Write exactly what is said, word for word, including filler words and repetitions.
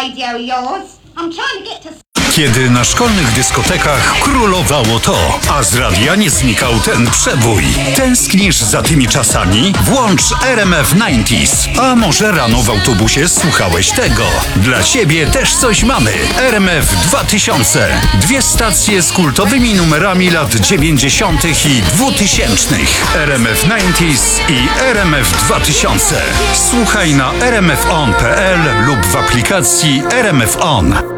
radio of yours. I'm trying to get to... Kiedy na szkolnych dyskotekach królowało to, a z radia nie znikał ten przebój. Tęsknisz za tymi czasami? Włącz R M F dziewięćdziesiąt. A może rano w autobusie słuchałeś tego? Dla ciebie też coś mamy. R M F dwa tysiące. Dwie stacje z kultowymi numerami lat dziewięćdziesiątych i dwutysięcznych. R M F dziewięćdziesiąt i R M F dwa tysiące. Słuchaj na r m f on kropka p l lub w aplikacji R M F On.